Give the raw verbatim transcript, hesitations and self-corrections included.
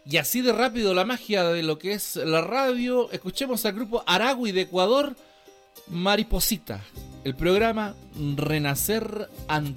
Y así de rápido la magia de lo que es la radio. Escuchemos al grupo Aragui de Ecuador, Mariposita. El programa Renacer Antiguo.